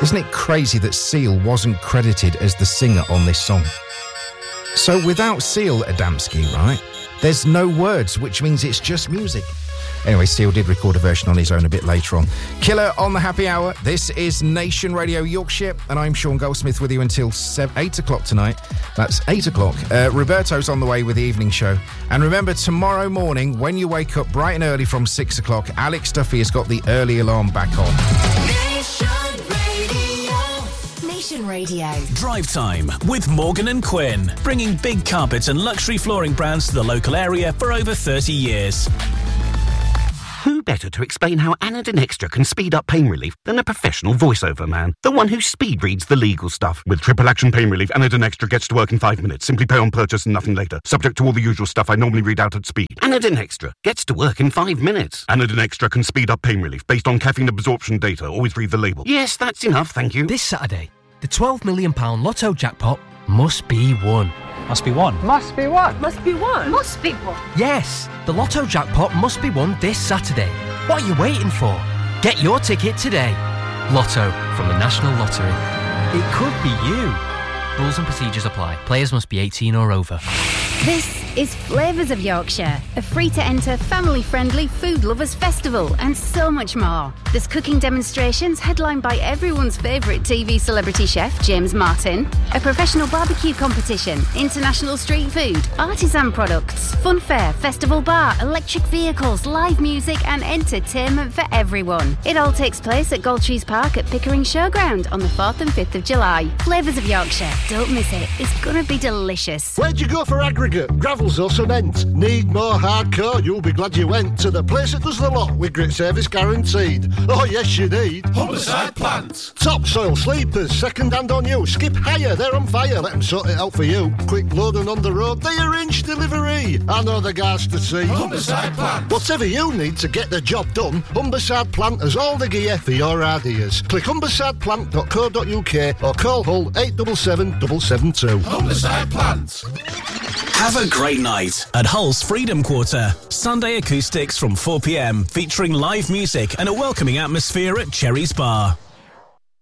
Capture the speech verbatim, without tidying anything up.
Isn't it crazy that Seal wasn't credited as the singer on this song? So without Seal Adamski, right, there's no words, which means it's just music. Anyway, Seal did record a version on his own a bit later on. Killer on the Happy Hour. This is Nation Radio Yorkshire, and I'm Sean Goldsmith with you until seven, eight o'clock tonight. That's eight o'clock. Uh, Roberto's on the way with the evening show. And remember, tomorrow morning, when you wake up bright and early from six o'clock, Alex Duffy has got the early alarm back on. Nation Radio. Nation Radio. Drive Time with Morgan and Quinn, bringing big carpet and luxury flooring brands to the local area for over thirty years. Who better to explain how Anadin Extra can speed up pain relief than a professional voiceover man? The one who speed reads the legal stuff. With triple action pain relief, Anadin Extra gets to work in five minutes. Simply pay on purchase and nothing later. Subject to all the usual stuff I normally read out at speed. Anadin Extra gets to work in five minutes. Anadin Extra can speed up pain relief based on caffeine absorption data. Always read the label. Yes, that's enough, thank you. This Saturday, the twelve million pounds Lotto jackpot must be won. Must be won. Must be what? Must be won. Must be won. Yes, the Lotto jackpot must be won this Saturday. What are you waiting for? Get your ticket today. Lotto from the National Lottery. It could be you. Rules and procedures apply. Players must be eighteen or over. This is Flavours of Yorkshire, a free-to-enter, family-friendly food lovers festival, and so much more. There's cooking demonstrations headlined by everyone's favourite T V celebrity chef, James Martin, a professional barbecue competition, international street food, artisan products, fun fair, festival bar, electric vehicles, live music and entertainment for everyone. It all takes place at Galtrees Park at Pickering Showground on the fourth and fifth of July. Flavours of Yorkshire. Don't miss it. It's going to be delicious. Where'd you go for aggregate? Gravels or cement? Need more hardcore? You'll be glad you went to the place that does the lot with grit service guaranteed. Oh yes, you need Humberside Plant. Topsoil sleepers, second hand on you. Skip higher, they're on fire. Let them sort it out for you. Quick load and on the road, they arrange delivery. I know the guys to see. Humberside Plant. Whatever you need to get the job done, Humberside Plant has all the gear for your ideas. Click humberside plant dot co dot uk or call Hull eight seven seven seven seven two. Humberside Plant. Have a great night at Hull's Freedom Quarter. Sunday acoustics from four p m featuring live music and a welcoming atmosphere at Cherry's Bar.